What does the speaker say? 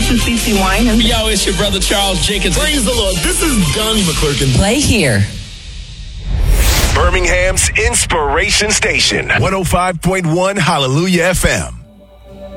This is CeCe Winans. Yo, it's your brother Charles Jenkins. Praise the Lord. This is Donnie McClurkin. Play here. Birmingham's Inspiration Station. 105.1 Hallelujah FM.